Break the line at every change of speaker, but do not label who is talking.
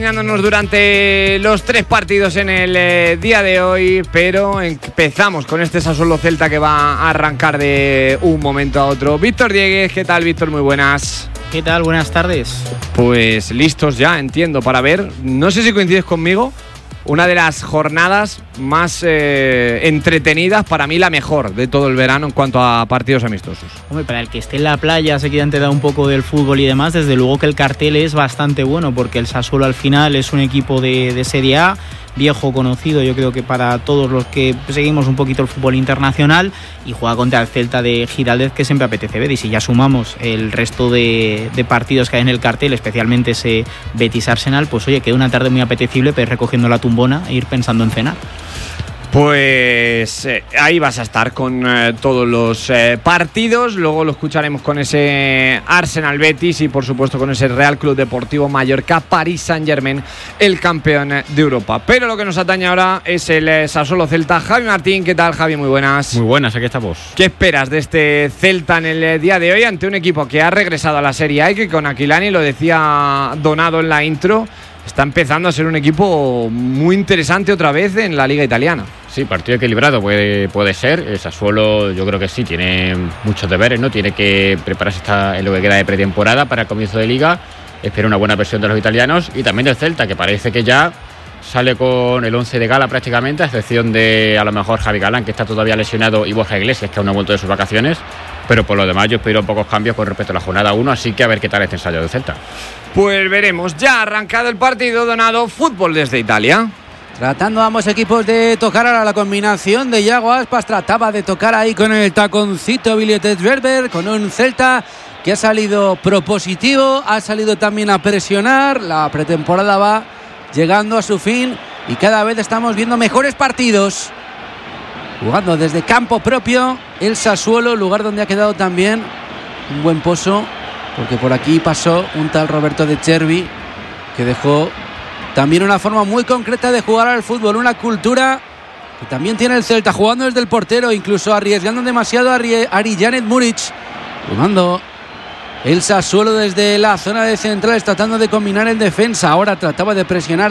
Acompañándonos durante los 3 partidos en el día de hoy, pero empezamos con este Sassuolo Celta que va a arrancar de un momento a otro. Víctor Dieguez, ¿qué tal, Víctor? Muy buenas.
¿Qué tal? Buenas tardes.
Pues listos ya, entiendo, para ver, no sé si coincides conmigo, una de las jornadas más entretenidas, para mí la mejor de todo el verano en cuanto a partidos amistosos.
Hombre, para el que esté en la playa, se quiera enterar un poco del fútbol y demás, desde luego que el cartel es bastante bueno, porque el Sassuolo al final es un equipo de Serie A, viejo conocido, yo creo que para todos los que seguimos un poquito el fútbol internacional, y juega contra el Celta de Giraldez, que siempre apetece ver. Y si ya sumamos el resto de partidos que hay en el cartel, especialmente ese Betis-Arsenal, pues oye, queda una tarde muy apetecible, pero recogiendo la tumbona e ir pensando en cenar.
Pues ahí vas a estar con todos los partidos. Luego lo escucharemos con ese Arsenal Betis y por supuesto con ese Real Club Deportivo Mallorca Paris Saint-Germain, el campeón de Europa. Pero lo que nos atañe ahora es el Sassuolo Celta. Javi Martín, ¿qué tal, Javi? Muy buenas.
Muy buenas, aquí estamos.
¿Qué esperas de este Celta en el día de hoy ante un equipo que ha regresado a la Serie A y que con Aquilani, lo decía Donado en la intro, está empezando a ser un equipo muy interesante otra vez en la Liga Italiana?
Sí, partido equilibrado puede ser. El Sassuolo yo creo que sí, tiene muchos deberes, ¿no? Tiene que prepararse en lo que queda de pretemporada para el comienzo de Liga. Espera una buena versión de los italianos y también del Celta, que parece que ya sale con el 11 de gala prácticamente, a excepción de a lo mejor Javi Galán, que está todavía lesionado, y Borja Iglesias, que aún no ha vuelto de sus vacaciones. Pero por lo demás yo espero pocos cambios con respecto a la jornada 1, así que a ver qué tal este ensayo del Celta.
Pues veremos. Ya ha arrancado el partido, Donado. Fútbol desde Italia.
Tratando ambos equipos de tocar ahora la combinación de Iago Aspas. Trataba de tocar ahí con el taconcito Villiers Berber, con un Celta que ha salido propositivo, ha salido también a presionar. La pretemporada va llegando a su fin y cada vez estamos viendo mejores partidos. Jugando desde campo propio el Sassuolo, lugar donde ha quedado también un buen pozo, porque por aquí pasó un tal Roberto De Cervi, que dejó también una forma muy concreta de jugar al fútbol, una cultura que también tiene el Celta, jugando desde el portero, incluso arriesgando demasiado a Ari Janet Muric, jugando el Sassuolo desde la zona de centrales, tratando de combinar en defensa. Ahora trataba de presionar